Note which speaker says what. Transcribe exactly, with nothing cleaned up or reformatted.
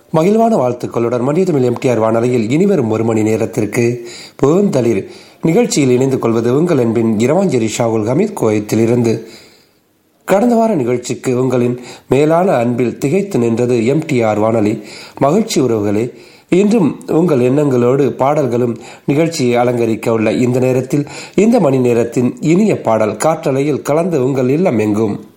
Speaker 1: மகிழ்வான வாழ்த்துக்களுடன் மனிதமிழ் எம்டிஆர் வானொலியில் இனிவரும் ஒரு மணி நேரத்திற்கு பூந்தளிர் நிகழ்ச்சியில் இணைந்து கொள்வது உங்கள் அன்பின் இரவாஞ்சேரி ஷாகுல் ஹமீத் குவைத்திலிருந்து. கடந்த வார நிகழ்ச்சிக்கு உங்களின் மேலான அன்பில் திகைத்து நின்றது எம்டிஆர் வானொலி. மகிழ்ச்சி உறவுகளே, இன்றும் உங்கள் எண்ணங்களோடு பாடல்களும் நிகழ்ச்சியை அலங்கரிக்க உள்ள இந்த நேரத்தில் இந்த மணி நேரத்தின் இனிய பாடல் காற்றலையில் கலந்து உங்கள் இல்லம் எங்கும்